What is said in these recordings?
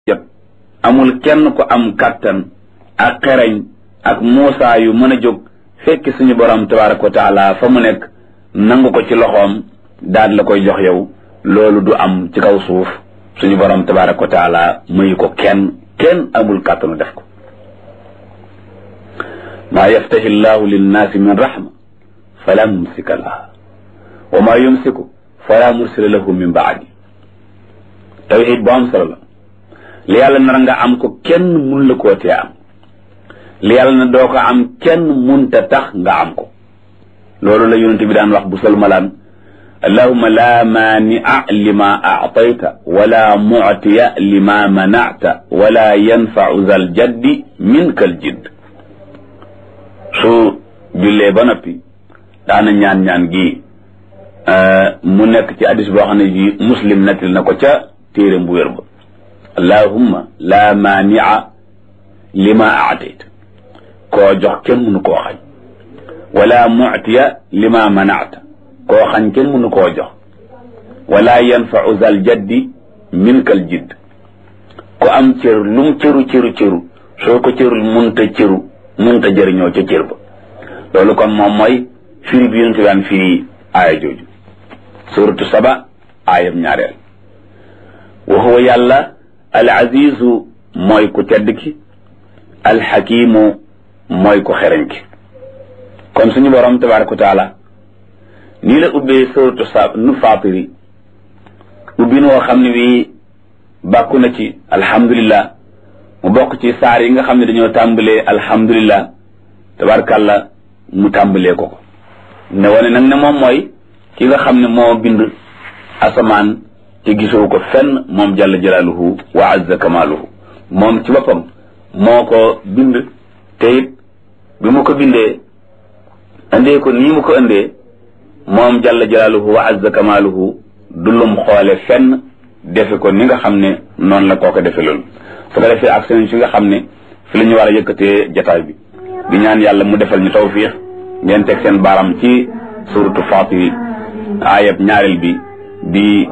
jot amul kenn ko am kàttan ak xereñ ak muusaa yu mën a jóg fekki suñu borom tabaraka wa taala fa mu nekk nangu ko ci loxoom daal la koy jox yow loolu du am ci kaw suuf suñu borom tabaraka wa taala mayu ko kenn amul kàttanu def ko maa yaftahi llahu linnaasi min rahma fala mumsika laha wa maa yumsiku fala mursila lahu min baadi tawhid bu am solo la li yàlla nar nga am ko kenn mun la koo tee am li yàlla na doo ko am kenn munta tax nga am ko loolu la yonent bi daan wax bu sol malaan allahumma la maani'a lima a'tayta wala mu'tiya lima mana'ta wala yanfa'u zal jaddi minkal jidd su jullee ba noppi daana ñaan gi mu nekk ci hadis boo xam ne ji muslim nettali na ko ca téere bu wér ba allahumma la maani'a lima a'tayta koo jox kenn mënu koo xañ wala mu'tiya lima mana'ta koo xañ kenn mënu koo jox wala yanfa'u zal jaddi minkal jidd ko am cër lum cëru soo ko cërul munta jëriñoo ca cër ba loolu kon moom mooy firi bi yonent daan firi aaya jooju suratu saba aayam ñaareel wa huwa yàlla al azizu mooy ku tedd ki al hakimu mooy ku xereñ ki kon suñu borom tabaraka wa taala nii la ubbee suratu nu faatiri ubbin woo xam ne wi bàkku na ci alhamdulillah mu bokk ci saar yi nga xam ne dañoo tàmbalee alhamdulillah tabarakàllah mu tàmbalee ko ne wane nag ne moom mooy ki nga xam ne moo bind asamaan te gisoo ko fenn moom jalla jalaaluhu wa azza kamaaluhu moom ci boppam moo ko bind te it bi mu ko bindee indee ko nii mu ko indee moom jalla jalaaluhu wa azza kamaaluhu du lum xoole fenn defe ko ni nga xam ne noonu la koo ko defe loolu su ko defee ak seen fi nga xam ne fi la ñu war a yëkkatee jataay bi di ñaan yàlla mu defal ñu tawfiix ngeen teg seen baaram ci suratu Faatiri aayab ñaareel bi di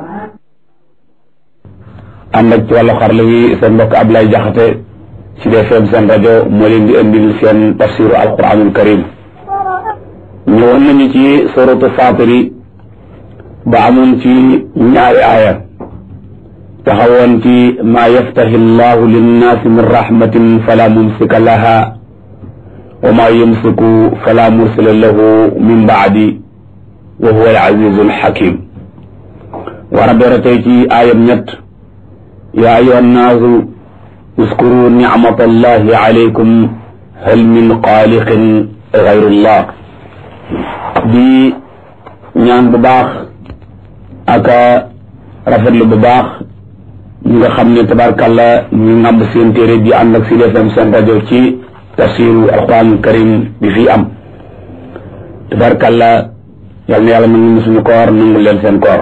ànd ak ci wàllu xarala wi seen mbokk Ablaye Jaxate ci DFM seen rajo moo leen di indil seen tafsiru alquranul karim ñëwoon nañu ci suratu Faatiri ba amoon ci ñaari aaya taxawoon ci maa yaftahi llahu linnaasi min rahmatin fala mumsika laha wa maa yumsiku fala mursila lahu min baadi wa huwa al-azizu al-hakim war a doora tey ci aayam ñett yaa ayyuha nnaasu uskuru nicmata allahi alaykum hal min xaaliqin gayrullah di ñaan bu baax aka rafetlu bu baax ñi nga xam ne tabarkàlla ñu ngàmb seen téere bi ànd ak Sud FM seen rajo ci tafsiru alquranul karim bi fii am tabarkàlla yal na yàlla nangu suñu koor nangu leen seen koor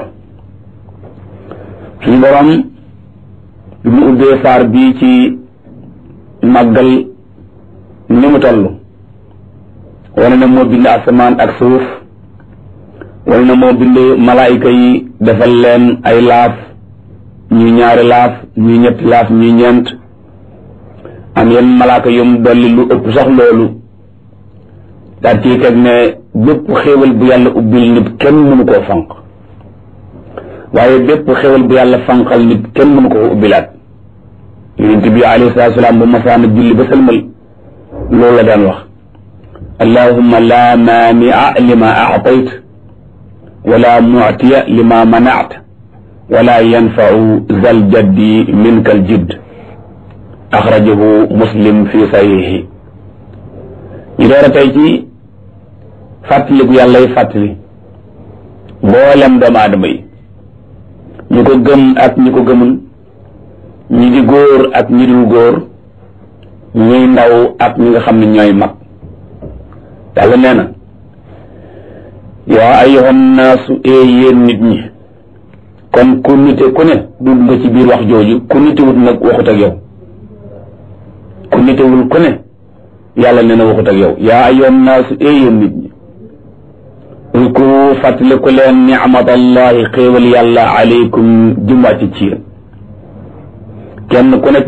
suñu borom bi mu ubbee saar bii ci màggal ni mu toll wane na moo bind asamaan ak suuf wane na moo bind malaayika yi defal leen ay laaf ñuy ñaari laaf ñuy ñetti laaf ñuy ñeent am yenn malaaka yum dolli lu ëpp sax loolu daal ciy teg ne bépp xéewal bu yàlla ubbil nit kenn mënu koo fanq waaye bépp xéewal bu yàlla fanqal nit kenn mënu ko ubbilaat yonent bi alayhi salaatu salaam bu masaana julli ba sëlmal loolu la daan wax allahumma la maani'a lima a'tayt wala mu'tiya lima mana'ta wala yanfa'u zal jaddi minkal jidd axrajahu muslim fi sahihi ñu door a tey ci fàttaliku yàlla yi fàttali mboolem doomu aadama yi ñu ko gëm ak ñi ko gëmul ñi di góor ak ñi dul góor ñuy ndaw ak ñi nga xam ne ñooy mag yàlla nee na yaa ayyuhan naasu yéen nit ñi kon ku nite ku ne dugg nga ci biir wax jooju ku nitewut nag waxut ak yow ku nitewul ku ne yàlla nee na waxut ak yow yaa ayyuhan naasu yéen nit ñi uzkuru fàttaliku leen ni'matallahi xéewal yàlla aleykum jumwàcc ci yéen kenn ku nekk